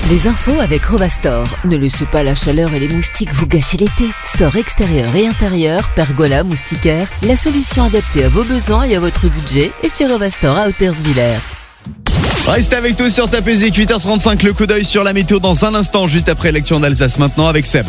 Les infos avec Rovastore. Ne laissez pas la chaleur et les moustiques vous gâcher l'été. Store extérieur et intérieur, pergola, moustiquaire, la solution adaptée à vos besoins et à votre budget est chez Rovastore à Hautersvillers. Restez avec nous sur Top Music, 8h35, le coup d'œil sur la météo dans un instant, juste après l'actu en Alsace maintenant avec Seb.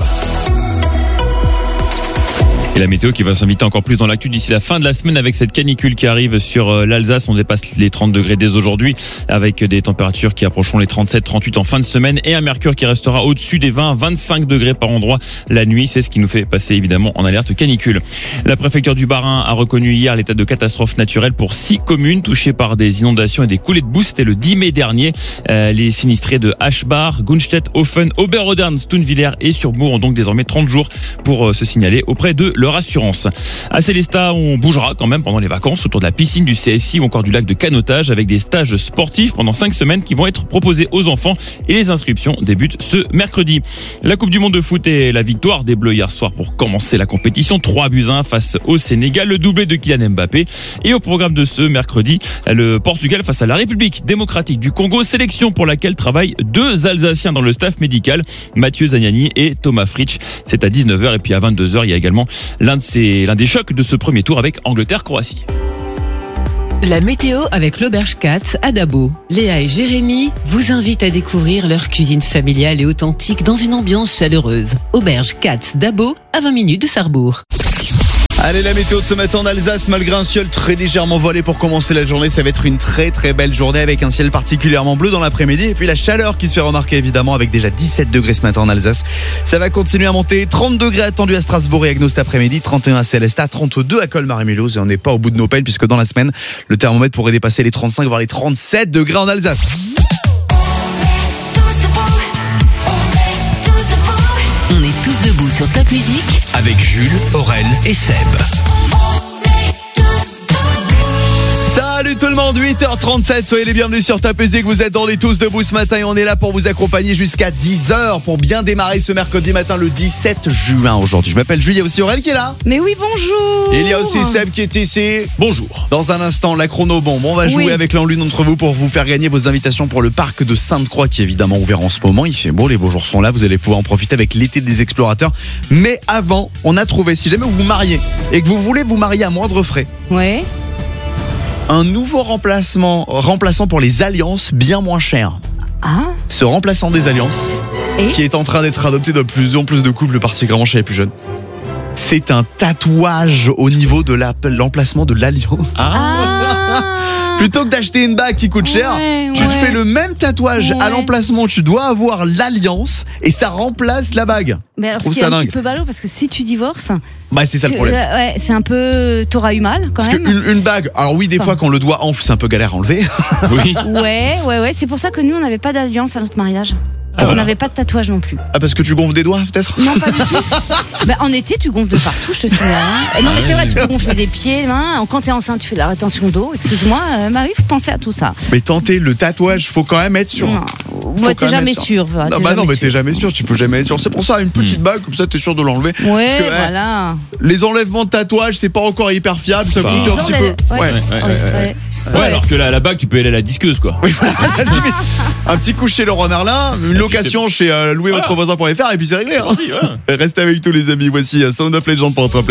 Et la météo qui va s'inviter encore plus dans l'actu d'ici la fin de la semaine avec cette canicule qui arrive sur l'Alsace. On dépasse les 30 degrés dès aujourd'hui avec des températures qui approcheront les 37-38 en fin de semaine et un mercure qui restera au-dessus des 20-25 degrés par endroit la nuit. C'est ce qui nous fait passer évidemment en alerte canicule. La préfecture du Bas-Rhin a reconnu hier l'état de catastrophe naturelle pour 6 communes touchées par des inondations et des coulées de boue. C'était le 10 mai dernier. Les sinistrés de Aschbach, Gunstedt, Hofen, Oberrodern, Stunviller et Surbourg ont donc désormais 30 jours pour se signaler auprès de leur assurance. À Célestat, on bougera quand même pendant les vacances autour de la piscine du CSI ou encore du lac de canotage avec des stages sportifs pendant 5 semaines qui vont être proposés aux enfants et les inscriptions débutent ce mercredi. La Coupe du Monde de foot et la victoire des Bleus hier soir pour commencer la compétition. 3-1 face au Sénégal, le doublé de Kylian Mbappé. Et au programme de ce mercredi, le Portugal face à la République démocratique du Congo, sélection pour laquelle travaillent 2 Alsaciens dans le staff médical, Mathieu Zagnani et Thomas Fritsch. C'est à 19h et puis à 22h, il y a également l'un des chocs de ce premier tour avec Angleterre-Croatie. La météo avec l'Auberge Katz à Dabo. Léa et Jérémy vous invitent à découvrir leur cuisine familiale et authentique dans une ambiance chaleureuse. Auberge Katz Dabo, à 20 minutes de Sarrebourg. Allez, la météo de ce matin en Alsace, malgré un ciel très légèrement voilé pour commencer la journée, ça va être une très très belle journée avec un ciel particulièrement bleu dans l'après-midi et puis la chaleur qui se fait remarquer évidemment avec déjà 17 degrés ce matin en Alsace. Ça va continuer à monter, 30 degrés attendus à Strasbourg et Agno cet après-midi, 31 à Célestat, 32 à Colmar et Mulhouse et on n'est pas au bout de nos peines puisque dans la semaine, le thermomètre pourrait dépasser les 35 voire les 37 degrés en Alsace. On est tous debout sur Top Music avec Jules, Aurel et Seb. Salut tout le monde, 8h37, soyez les bienvenus sur Top Music, vous êtes dans les tous debout ce matin et on est là pour vous accompagner jusqu'à 10h pour bien démarrer ce mercredi matin le 17 juin aujourd'hui. Je m'appelle Jules, il y a aussi Aurel qui est là. Mais oui, bonjour. Et il y a aussi Seb qui est ici. Bonjour. Dans un instant, la chronobombe. On va jouer avec l'un l'une d'entre vous pour vous faire gagner vos invitations pour le parc de Sainte-Croix qui est évidemment ouvert en ce moment. Il fait beau, les beaux jours sont là, vous allez pouvoir en profiter avec l'été des explorateurs. Mais avant, on a trouvé, si jamais vous vous mariez et que vous voulez vous marier à moindre frais, Ouais. un nouveau remplaçant pour les alliances bien moins cher. Ah. Ce remplaçant des alliances Et qui est en train d'être adopté de plus en plus de couples, particulièrement chez les plus jeunes. C'est un tatouage au niveau de l'emplacement de l'alliance. Plutôt que d'acheter une bague qui coûte cher, tu te fais le même tatouage à l'emplacement. Tu dois avoir l'alliance et ça remplace la bague. Mais alors, Je trouve ce qui est ça un dingue. petit peu ballot parce que si tu divorces, Bah, c'est ça le problème. ouais, c'est un peu, t'auras eu mal quand Parce même. qu'une bague, alors oui, des fois quand le doigt enfle, c'est un peu galère à enlever. Oui. Ouais. C'est pour ça que nous, on n'avait pas d'alliance à notre mariage. On n'avait pas de tatouage non plus. Ah, parce que tu gonfles des doigts peut-être? Non, pas du tout. Bah, en été, tu gonfles de partout, je te signale. Hein. Non, mais c'est vrai, tu peux gonfler des pieds, mains. Quand t'es enceinte, tu fais la rétention d'eau. Excuse-moi, Marie, faut penser à tout ça. Mais tenter le tatouage, faut quand même être sûr. Non, Faut t'es quand même jamais être sûr. Non, mais t'es jamais sûr, tu peux jamais être sûr. C'est pour ça, une petite bague, comme ça t'es sûr de l'enlever. Ouais, Parce que, voilà. les enlèvements de tatouage, c'est pas encore hyper fiable, ça coûte un petit peu. Ouais, alors que la bague, tu peux aller à la disqueuse, quoi. Oui, voilà, à la limite. Un petit coup chez Leroy Merlin, une location chez louervotrevoisin.fr et puis c'est réglé. Hein. Restez avec tous les amis, voici Sound of Legend pour votre